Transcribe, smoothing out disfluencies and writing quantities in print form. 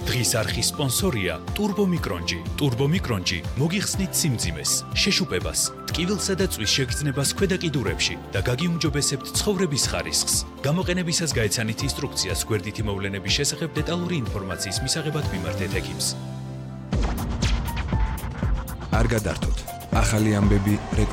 დღის არხის სპონსორია Turbo Micronji. Turbo Micronji მოგიხსნით სიმძიმეს, შეშუპებას, ტკივილსა და წვის შეგრძნებას ქვედა კიდურებში და გაგიუმჯობესებთ ცხოვრების ხარისხს. გამოყენებისას გაეცანით ინსტრუქციას გვერდითი მოვლენების შესახებ დეტალური ინფორმაციის მისაღებად მიმართეთ ექიმს. არ გადართოთ. ახალი ამბები